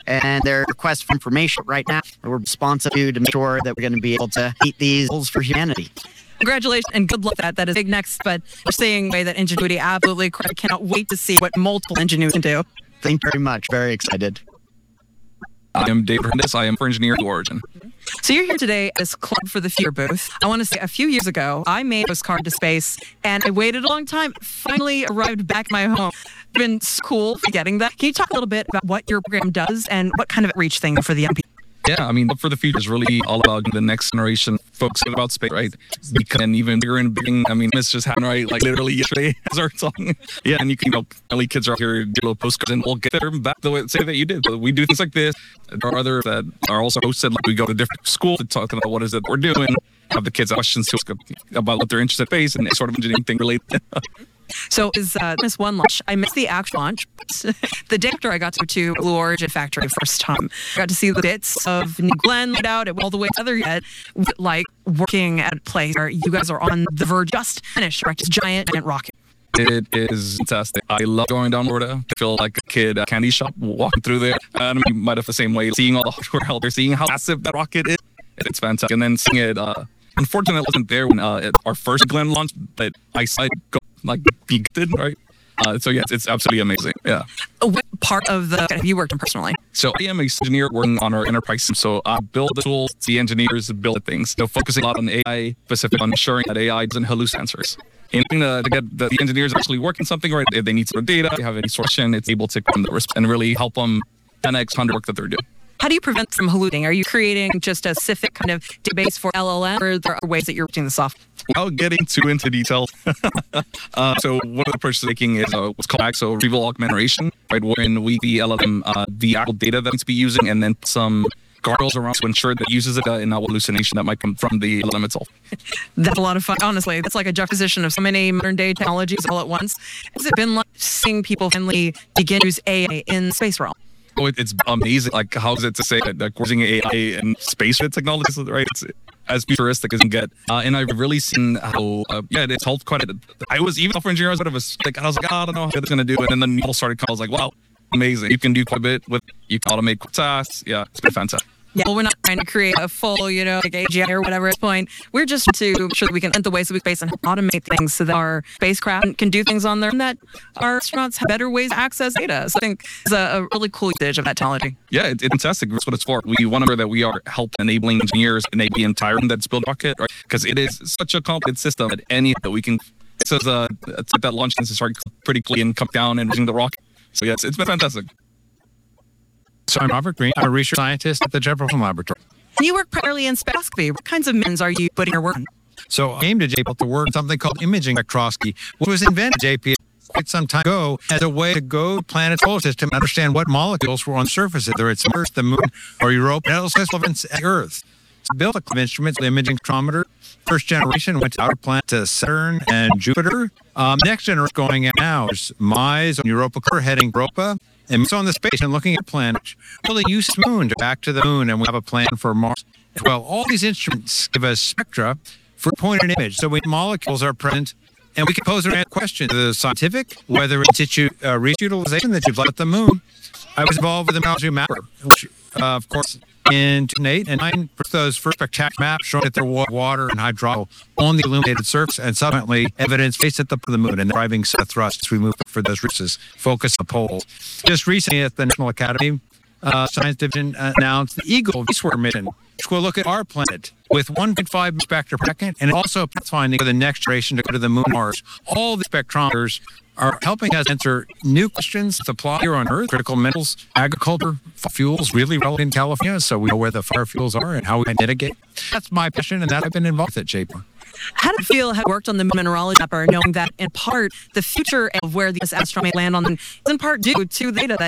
and their request for information right now. We're responsive to make sure that we're going to be able to meet these goals for humanity. Congratulations and good luck. That is big next, but we're seeing way that Ingenuity absolutely cannot wait to see what multiple Ingenuity can do. Thank you very much. Very excited. I am Dave Hernandez. I am for Engineering Blue Origin. So you're here today at this Club for the Future booth. I want to say a few years ago, I made a postcard to space, and I waited a long time, finally arrived back at my home. It's been so cool for getting that. Can you talk a little bit about what your program does and what kind of outreach thing for the young people? Yeah, I mean, Club for the Future is really all about the next generation folks about space, right? And even bigger and bigger. I mean, this just happened, right? Like literally yesterday as our song. Yeah, and you can, early kids are out here, do little postcards, and we'll get them back the way say that you did. But we do things like this. There are others that are also hosted. Like we go to different schools to talk about what is it we're doing. Have the kids ask questions about what they're interested in space and sort of engineering thing related. So is this one launch? I missed the actual launch. The day after I got to Blue Origin Factory the first time, I got to see the bits of New Glenn laid out all the way to other yet, like working at a place where you guys are on the verge just finished, right? This giant rocket. It is fantastic. I love going down Florida. I feel like a kid at a candy shop walking through there. And you might have the same way, seeing all the hardware out there, seeing how massive that rocket is. It's fantastic. And then seeing it, unfortunately, it wasn't there when our first Glenn launch, but I saw it go be good, right? So yes, it's absolutely amazing. Yeah. What part of the have you worked on personally? So I am an engineer working on our enterprise. So I build the tools, the engineers build things. So focusing a lot on AI, specific on ensuring that AI doesn't hallucinate answers. Anything to get the engineers actually working something right. If they need some data, they have any sort of question, it's able to come and really help them 10x 100 work that they're doing. How do you prevent from hallucinating? Are you creating just a specific kind of database for LLM, or are there other ways that you're doing this off? Without getting too into detail, so one of the approaches taking is what's called retrieval augmentation, right? Wherein we the LLM the actual data that it's be using, and then some guardrails around to ensure that it uses it and not hallucination that might come from the LLM itself. That's a lot of fun. Honestly, that's like a juxtaposition of so many modern day technologies all at once. Has it been like seeing people finally begin to use AI in the space realm? Oh, it's amazing. Like, how is it to say that we're using AI and space technologies, right? It's as futuristic as you can get. And I've really seen how, it's helped quite a bit. I was even for engineers, but I was like, I don't know how it's going to do it. And then people started coming. I was like, wow, amazing. You can do quite a bit you can automate tasks. Yeah, it's been fantastic. Yeah, well, we're not trying to create a full, like AGI or whatever at this point. We're just to ensure that we can enter the ways that we space and automate things so that our spacecraft can do things on there and that our astronauts have better ways to access data. So I think it's a really cool usage of that technology. Yeah, it's fantastic. That's what it's for. We want to ensure that we are helping enabling engineers enable the entire room that's built rocket, right? Because it is such a complicated system that that we can. So that launch and start pretty quickly and come down and using the rocket. So yes, it's been fantastic. So I'm Robert Green. I'm a research scientist at the Jet Propulsion Laboratory. You work primarily in spectroscopy. What kinds of missions are you putting your work on? So I came to JPL to work on something called imaging spectroscopy, which was invented at JPL quite some time ago as a way to go to planet's solar system and understand what molecules were on the surface, whether it's Mars, the Moon, or Europa, and also relevance at Earth. So built a instrument, the imaging spectrometer. First generation went to outer planet to Saturn and Jupiter. Next generation going out now is MISE on Europa, heading Europa. And it's on the space and looking at planets. Really use the moon to back to the moon, and we have a plan for Mars. Well, all these instruments give us spectra for point and image. So when molecules are present, and we can pose a question to the scientific, whether it's resource utilization that you've left at the moon. I was involved with the Mountain Mapper, which, of course, in 2008 and 2009, those first spectacular maps showing that there was water and hydraulic on the illuminated surface, and subsequently evidence based at the moon and the driving set of thrust as we move for those resources, focus on the poles. Just recently at the National Academy Science Division announced the Eagle V-SWIR mission, which will look at our planet with 1.5 spectra per second, and also pathfinding for the next generation to go to the moon, Mars. All the spectrometers are helping us answer new questions, supply here on Earth, critical minerals, agriculture, fuels, really relevant in California, so we know where the fire fuels are and how we can mitigate. That's my passion, and that I've been involved at JPL. How did it feel having worked on the mineralogy mapper, knowing that in part the future of where these astronauts land on is in part due to the data that